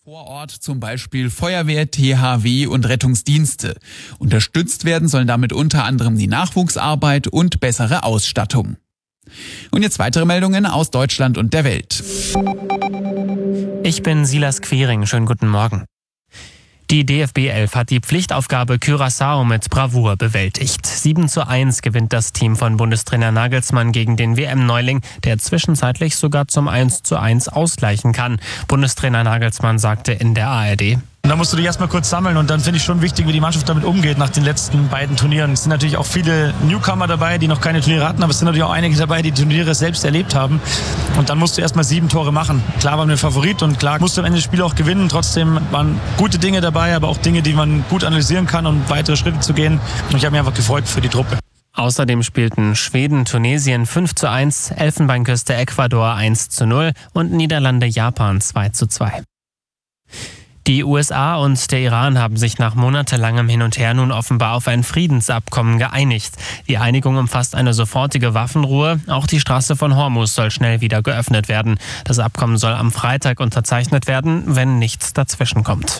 Vor Ort zum Beispiel Feuerwehr, THW und Rettungsdienste. Unterstützt werden sollen damit unter anderem die Nachwuchsarbeit und bessere Ausstattung. Und jetzt weitere Meldungen aus Deutschland und der Welt. Ich bin Silas Quering, schönen guten Morgen. Die DFB 11 hat die Pflichtaufgabe Curaçao mit Bravour bewältigt. 7:1 gewinnt das Team von Bundestrainer Nagelsmann gegen den WM-Neuling, der zwischenzeitlich sogar zum 1:1 ausgleichen kann. Bundestrainer Nagelsmann sagte in der ARD: Da musst du dich erstmal kurz sammeln und dann finde ich schon wichtig, wie die Mannschaft damit umgeht nach den letzten beiden Turnieren. Es sind natürlich auch viele Newcomer dabei, die noch keine Turniere hatten, aber es sind natürlich auch einige dabei, die Turniere selbst erlebt haben. Und dann musst du erstmal 7 Tore machen. Klar waren wir Favorit und klar musst du am Ende das Spiel auch gewinnen. Trotzdem waren gute Dinge dabei, aber auch Dinge, die man gut analysieren kann, um weitere Schritte zu gehen. Und ich habe mich einfach gefreut für die Truppe. Außerdem spielten Schweden, Tunesien 5:1, Elfenbeinküste, Ecuador 1:0 und Niederlande, Japan 2:2. Die USA und der Iran haben sich nach monatelangem Hin und Her nun offenbar auf ein Friedensabkommen geeinigt. Die Einigung umfasst eine sofortige Waffenruhe. Auch die Straße von Hormuz soll schnell wieder geöffnet werden. Das Abkommen soll am Freitag unterzeichnet werden, wenn nichts dazwischenkommt.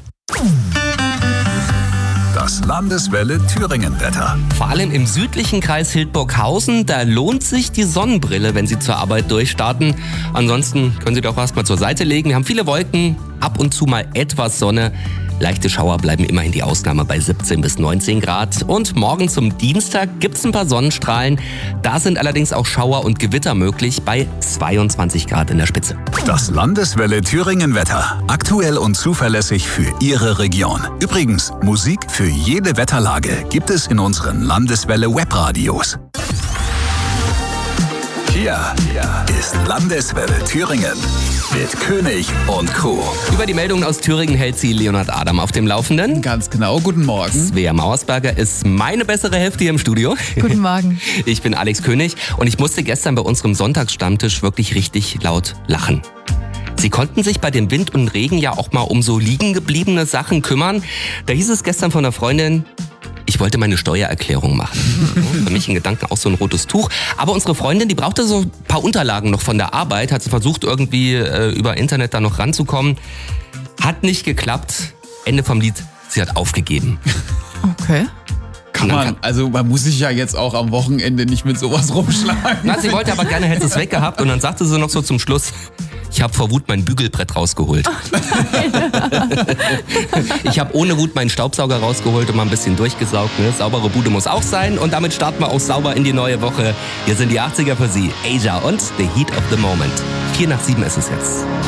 Das Landeswelle Thüringen-Wetter. Vor allem im südlichen Kreis Hildburghausen, da lohnt sich die Sonnenbrille, wenn Sie zur Arbeit durchstarten. Ansonsten können Sie doch erstmal zur Seite legen. Wir haben viele Wolken, ab und zu mal etwas Sonne. Leichte Schauer bleiben immerhin die Ausnahme bei 17 bis 19 Grad. Und morgen zum Dienstag gibt's ein paar Sonnenstrahlen. Da sind allerdings auch Schauer und Gewitter möglich bei 22 Grad in der Spitze. Das Landeswelle Thüringen-Wetter. Aktuell und zuverlässig für Ihre Region. Übrigens, Musik für jede Wetterlage gibt es in unseren Landeswelle Webradios. Hier ist Landeswelle Thüringen mit König und Co. Über die Meldungen aus Thüringen hält Sie Leonhard Adam auf dem Laufenden. Ganz genau, guten Morgen. Svea Mauersberger ist meine bessere Hälfte hier im Studio. Guten Morgen. Ich bin Alex König und ich musste gestern bei unserem Sonntagsstammtisch wirklich richtig laut lachen. Sie konnten sich bei dem Wind und Regen ja auch mal um so liegen gebliebene Sachen kümmern. Da hieß es gestern von einer Freundin: Ich wollte meine Steuererklärung machen. Für mich in Gedanken auch so ein rotes Tuch. Aber unsere Freundin, die brauchte so ein paar Unterlagen noch von der Arbeit. Hat sie versucht, irgendwie über Internet da noch ranzukommen. Hat nicht geklappt. Ende vom Lied, sie hat aufgegeben. Okay. Man muss sich ja jetzt auch am Wochenende nicht mit sowas rumschlagen. Na, sie wollte aber gerne, hätte es weggehabt. Und dann sagte sie noch so zum Schluss: Ich habe vor Wut mein Bügelbrett rausgeholt. Ich habe ohne Wut meinen Staubsauger rausgeholt und mal ein bisschen durchgesaugt. Ne? Saubere Bude muss auch sein. Und damit starten wir auch sauber in die neue Woche. Hier sind die 80er für Sie. Asia und The Heat of the Moment. 6:45 ist es jetzt.